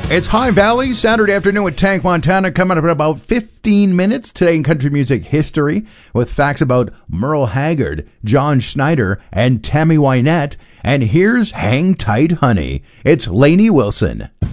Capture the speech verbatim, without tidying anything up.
It's High Valley, Saturday afternoon with Tank Montana, coming up in about fifteen minutes today in country music history with facts about Merle Haggard, John Schneider, and Tammy Wynette. And here's Hang Tight Honey. It's Lainey Wilson.